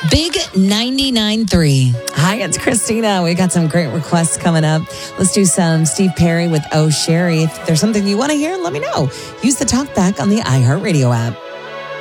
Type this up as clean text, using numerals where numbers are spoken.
Big 99.3. Hi, it's Christina. We got some great requests coming up. Let's do some Steve Perry with Oh Sherry. If there's something you want to hear, let me know. Use the talkback on the iHeartRadio app.